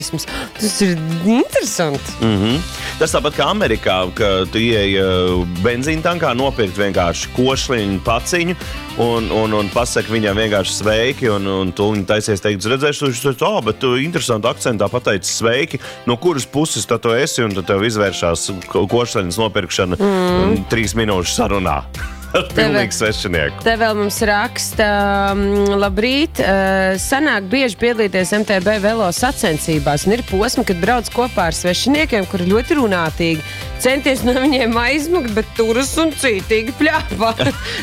Tas ir interesanti. Tas tāpat kā Amerikā, ka tu ieej benzīna tankā nopirkt vienkārši košliņu paciņu un pasaka viņam vienkārši sveiki un tu viņu taisies teikt, redzēšu, bet tu interesantu akcentā pateici sveiki, no kuras puses tu esi un tad tev izvēršās košliņas nopirkšana 3 minūšu sarunā. Pilnīgi svešinieku. Te vēl mums raksta, labrīt, sanāk bieži piedalīties MTB velo sacensībās un ir posmi, kad brauc kopā ar svešiniekiem, kuri ļoti runātīgi. Centies no viņiem aizmukt, bet turas un cītīgi pļāpā.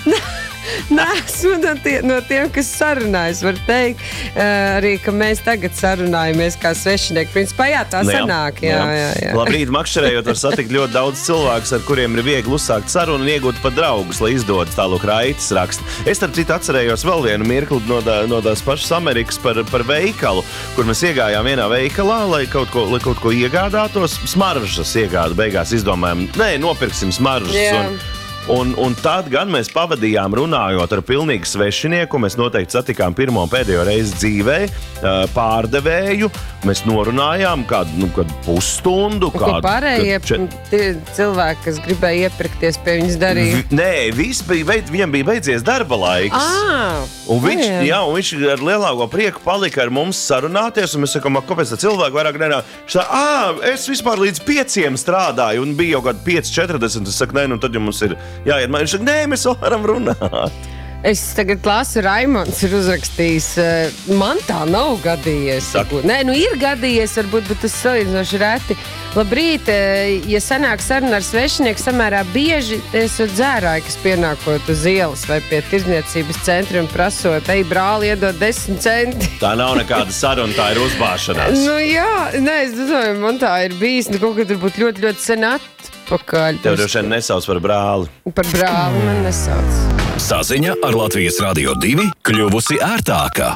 Nesmu no tiem, kas sarunājas, var teikt, arī, ka mēs tagad sarunājamies kā svešinieki. Principā, jā, tā sanāk. Jā. Labrīt, makšķerējot var satikt ļoti daudz cilvēkus, ar kuriem ir viegli uzsākt sarunu un iegūt pat draugus, lai izdodas tālūk Raitis raksta. Es starp citu atcerējos vēl vienu mirkli no tās pašas Amerikas par veikalu, kur mēs iegājām vienā veikalā, lai kaut ko iegādātos. Smaržas iegādu, beigās izdomājām, nopirksim smaržas. Un tad gan mēs pavadījām runājot ar pilnīgi svešinieku, mēs noteikti satikām pirmo un pēdējo reizi dzīvē, pārdevēju, mēs norunājām kādu pusstundu. Ko pārējie cilvēki, kas gribēja iepirkties pie viņas darīja? Nē, viņam bija beidzies darba laiks. Un viņš ar lielāko prieku palika ar mums sarunāties, un mēs sakām, kāpēc tā cilvēki vairāk nenā? Es vispār līdz 5 strādāju, un bija jau kādi 5:40, es saku, tad jums ir jāiet. Viņš saka, mēs varam runāt. Es tagad lasu, Raimonds ir uzrakstījis, man tā nav gadījies. Ir gadījies, varbūt, bet tas salīdzinoši reti. Labrīt, ja sanāk saruna ar svešinieku samērā bieži, esot dzērāji, kas pienākot uz ielas vai pie tirdzniecības centra un prasot, brāli, iedod 10 centi. Tā nav nekāda saruna, tā ir uzbāšanās. Es domāju, man tā ir bijis, kaut kad varbūt ļoti, ļoti sen atpakaļ. Tev droši vien nesauc par brāli. Par brāli man nesauc. Saziņa ar Latvijas Radio 2 kļuvusi ērtāka.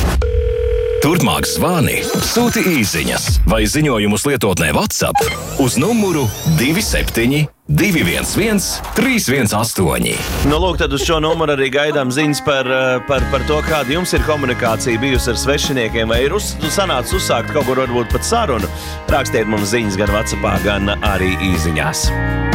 Turpmāk zvani, sūti īsiņas vai ziņojumus lietotnē WhatsApp uz numuru 27 211 318. Lūk, tad uz šo numuru arī gaidām ziņas par to, kāda jums ir komunikācija bijusi ar svešiniekiem, vai ir sanācis uzsākt kaut kur varbūt pat sarunu. Rakstiet mums ziņas gan WhatsAppā, gan arī īsiņās.